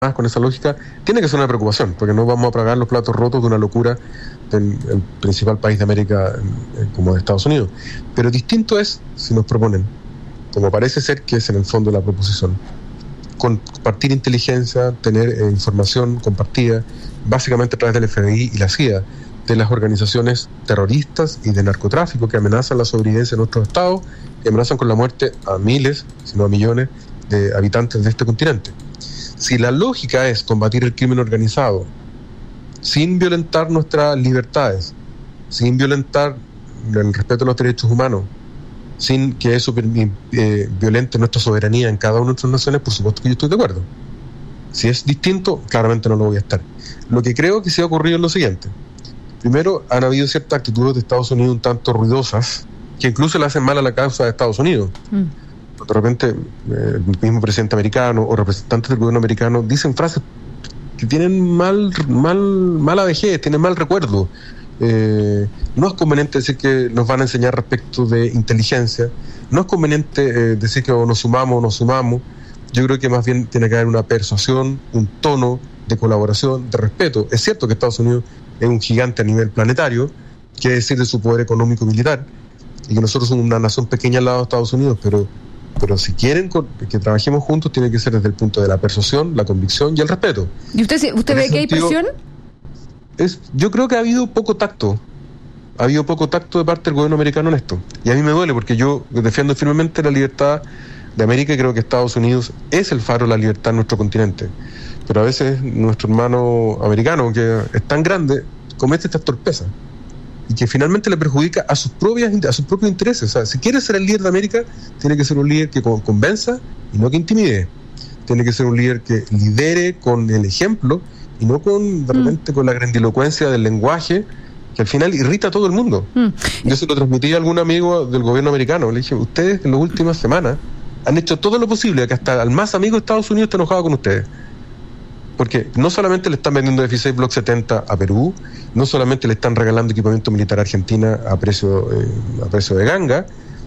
con esa lógica, tiene que ser una preocupación, porque no vamos a pagar los platos rotos de una locura del el principal país de América como de Estados Unidos. Pero distinto es si nos proponen, como parece ser que es en el fondo la proposición, compartir inteligencia, tener información compartida, básicamente a través del FBI y la CIA, de las organizaciones terroristas y de narcotráfico que amenazan la sobrevivencia de nuestros estados y amenazan con la muerte a miles, si no a millones, de habitantes de este continente. Si la lógica es combatir el crimen organizado sin violentar nuestras libertades, sin violentar el respeto a los derechos humanos, sin que eso violente nuestra soberanía en cada una de nuestras naciones, por supuesto que yo estoy de acuerdo. Si es distinto, claramente no lo voy a estar. Lo que creo que se ha ocurrido es lo siguiente. Primero, han habido ciertas actitudes de Estados Unidos un tanto ruidosas, que incluso le hacen mal a la causa de Estados Unidos. De repente, el mismo presidente americano o representantes del gobierno americano dicen frases que tienen mala vejez, tienen mal recuerdo. No es conveniente decir que nos van a enseñar respecto de inteligencia, no es conveniente decir que o nos sumamos o no sumamos. Yo creo que más bien tiene que haber una persuasión, un tono de colaboración, de respeto. Es cierto que Estados Unidos es un gigante a nivel planetario, quiere decir de su poder económico y militar, y que nosotros somos una nación pequeña al lado de Estados Unidos, pero si quieren que trabajemos juntos, tiene que ser desde el punto de la persuasión, la convicción y el respeto. ¿Y usted ve que hay presión? Yo creo que ha habido poco tacto. Ha habido poco tacto de parte del gobierno americano en esto. Y a mí me duele porque yo defiendo firmemente la libertad de América y creo que Estados Unidos es el faro de la libertad en nuestro continente. Pero a veces nuestro hermano americano, que es tan grande, comete estas torpezas y que finalmente le perjudica a sus propios intereses. O sea, si quiere ser el líder de América, tiene que ser un líder que convenza y no que intimide. Tiene que ser un líder que lidere con el ejemplo y no con de repente con la grandilocuencia del lenguaje, que al final irrita a todo el mundo. Yo se lo transmití a algún amigo del gobierno americano. Le dije, ustedes en las últimas semanas han hecho todo lo posible, que hasta el más amigo de Estados Unidos está enojado con ustedes. Porque no solamente le están vendiendo F-16 Block 70 a Perú, no solamente le están regalando equipamiento militar a Argentina a precio de ganga,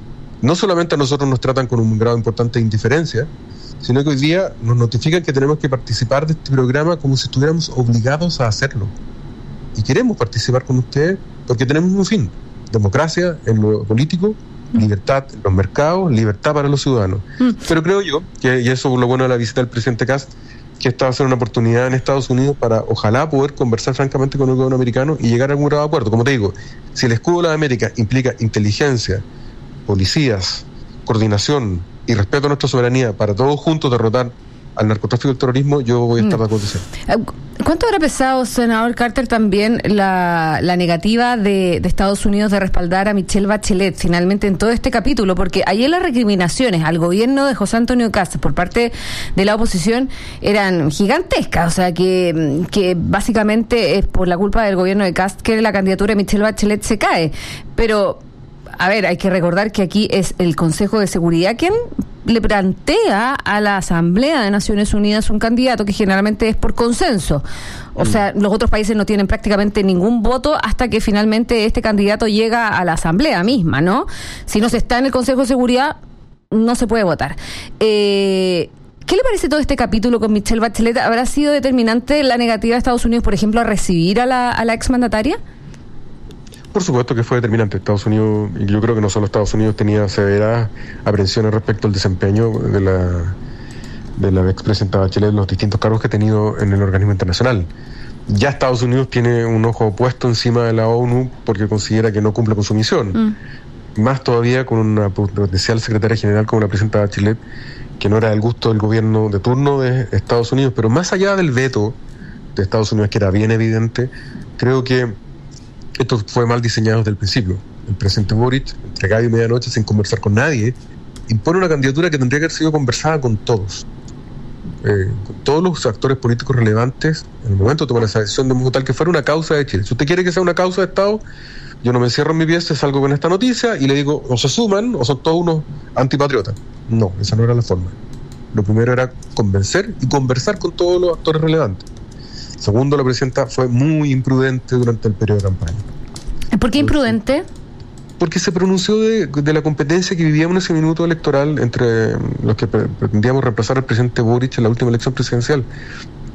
no solamente a nosotros nos tratan con un grado importante de indiferencia, sino que hoy día nos notifican que tenemos que participar de este programa como si estuviéramos obligados a hacerlo. Y queremos participar con ustedes porque tenemos un fin: democracia en lo político, libertad en los mercados, libertad para los ciudadanos. Pero creo yo, y eso es lo bueno de la visita del presidente Kast, que esta va a ser una oportunidad en Estados Unidos para ojalá poder conversar francamente con el gobierno americano y llegar a algún grado de acuerdo. Como te digo, si el escudo de la América implica inteligencia, policías, coordinación y respeto a nuestra soberanía para todos juntos derrotar al narcotráfico y el terrorismo, yo voy a estar de acuerdo. ¿Cuánto habrá pesado, senador Carter, también la negativa de Estados Unidos de respaldar a Michelle Bachelet finalmente en todo este capítulo? Porque ayer las recriminaciones al gobierno de José Antonio Kast por parte de la oposición eran gigantescas, o sea que básicamente es por la culpa del gobierno de Kast que la candidatura de Michelle Bachelet se cae. Pero, a ver, hay que recordar que aquí es el Consejo de Seguridad quien le plantea a la Asamblea de Naciones Unidas un candidato que generalmente es por consenso. O sea, los otros países no tienen prácticamente ningún voto hasta que finalmente este candidato llega a la Asamblea misma, ¿no? Si no se está en el Consejo de Seguridad, no se puede votar. ¿Qué le parece todo este capítulo con Michelle Bachelet? ¿Habrá sido determinante la negativa de Estados Unidos, por ejemplo, a recibir a la exmandataria? Por supuesto que fue determinante. Estados Unidos, y yo creo que no solo Estados Unidos, tenía severas aprensiones respecto al desempeño de la expresidenta Bachelet en los distintos cargos que ha tenido en el organismo internacional. Ya Estados Unidos tiene un ojo puesto encima de la ONU porque considera que no cumple con su misión. Más todavía con una potencial secretaria general como la presidenta Bachelet, que no era del gusto del gobierno de turno de Estados Unidos. Pero más allá del veto de Estados Unidos, que era bien evidente, creo que esto fue mal diseñado desde el principio. El presidente Boric, entre gallo y medianoche, sin conversar con nadie, impone una candidatura que tendría que haber sido conversada con todos. Con todos los actores políticos relevantes, en el momento de tomar esa decisión de modo tal que fuera una causa de Chile. Si usted quiere que sea una causa de Estado, yo no me encierro en mi pieza, salgo con esta noticia y le digo, o se suman o son todos unos antipatriotas. No, esa no era la forma. Lo primero era convencer y conversar con todos los actores relevantes. Segundo, la presidenta fue muy imprudente durante el periodo de campaña. ¿Por qué imprudente? Porque se pronunció de la competencia que vivíamos en ese minuto electoral entre los que pretendíamos reemplazar al presidente Boric en la última elección presidencial.